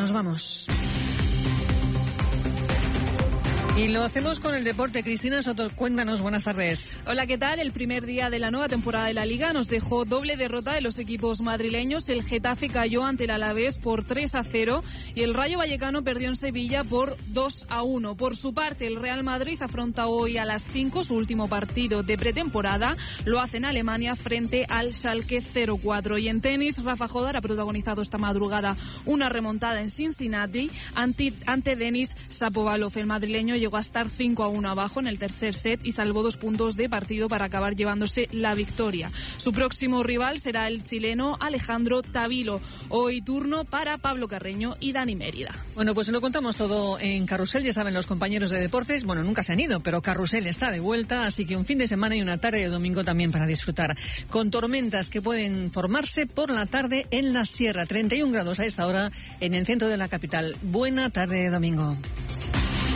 nos vamos. Y lo hacemos con el deporte. Cristina Soto, cuéntanos, buenas tardes. Hola, ¿qué tal? El primer día de la nueva temporada de la Liga nos dejó doble derrota de los equipos madrileños. El Getafe cayó ante el Alavés por 3-0 y el Rayo Vallecano perdió en Sevilla por 2-1. Por su parte, el Real Madrid afronta hoy a las 5 su último partido de pretemporada. Lo hace en Alemania frente al Schalke 04. Y en tenis, Rafa Jodar ha protagonizado esta madrugada una remontada en Cincinnati ante Denis Shapovalov. El madrileño llegó a estar 5-1 abajo en el tercer set y salvó 2 puntos de partido para acabar llevándose la victoria. Su próximo rival será el chileno Alejandro Tavilo. Hoy turno para Pablo Carreño y Dani Mérida. Bueno, pues lo contamos todo en Carrusel, ya saben los compañeros de deportes, bueno, nunca se han ido, pero Carrusel está de vuelta, así que un fin de semana y una tarde de domingo también para disfrutar. Con tormentas que pueden formarse por la tarde en la sierra, 31 grados a esta hora en el centro de la capital. Buena tarde de domingo.